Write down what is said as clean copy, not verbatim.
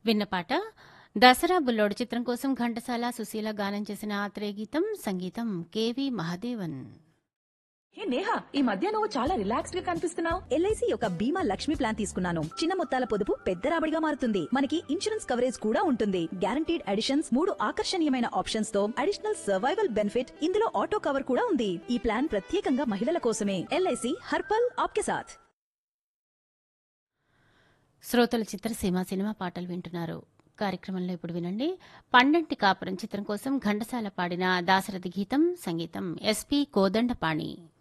విన్నపాట దసరా బుల్లోడు చిత్రం కోసం ఘంటసాల సుశీల గానం చేసిన ఆత్రేయ గీతం సంగీతం కెవి మహాదేవన్. హే నేహా, ఈ మధ్య నువ్వు చాలా రిలాక్స్డ్ గా కనిపిస్తున్నావు. ఎల్ఐసి యొక్క బీమా లక్ష్మి ప్లాన్ తీసుకున్నాను. చిన్న మొత్తాల పొదుపు పెద్ద రాబడిగా మారుతుంది. మనకి ఇన్సూరెన్స్ కవరేజ్ కూడా ఉంటుంది. గ్యారంటీడ్ అడిషన్స్, 3 ఆకర్షణీయమైన ఆప్షన్స్ తో అడిషనల్ సర్వైవల్ బెనిఫిట్, ఇందులో ఆటో కవర్ కూడా ఉంది. ఈ ప్లాన్ ప్రత్యేకంగా మహిళల కోసమే. ఎల్ఐసి హర్పల్ ఆప్కే సాథ్. శ్రోతల చిత్రసీమ సినిమా పాటలు వింటున్నారు. కార్యక్రమంలో ఇప్పుడు వినండి. పండంటి కాపురం చిత్రం కోసం ఘంటసాల పాడిన దాశరథి గీతం సంగీతం ఎస్పి కోదండపాణి.